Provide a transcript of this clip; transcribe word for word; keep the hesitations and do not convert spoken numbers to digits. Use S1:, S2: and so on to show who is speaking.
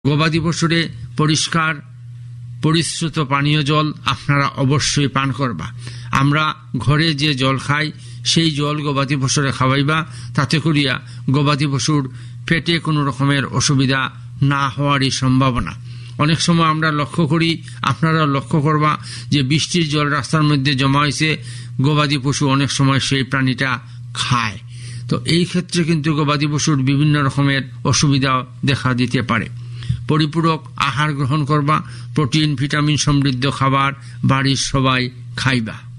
S1: গবাদি পশুরে পরিষ্কার পরিশ্রুত পানীয় জল আপনারা অবশ্যই পান করবা। আমরা ঘরে যে জল খাই সেই জল গবাদি পশুরে খাওয়াইবা, তাতে করিয়া গবাদি পশুর পেটে কোনো রকমের অসুবিধা না হওয়ারই সম্ভাবনা। অনেক সময় আমরা লক্ষ্য করি, আপনারা লক্ষ্য করবা যে বৃষ্টির জল রাস্তার মধ্যে জমা হয়েছে, গবাদি পশু অনেক সময় সেই প্রাণীটা খায়। তো এই ক্ষেত্রে কিন্তু গবাদি পশুর বিভিন্ন রকমের অসুবিধা দেখা দিতে পারে। পরিপূরক আহার গ্রহণ করবা, প্রোটিন ভিটামিন সমৃদ্ধ খাবার বাড়ির সবাই খাইবা।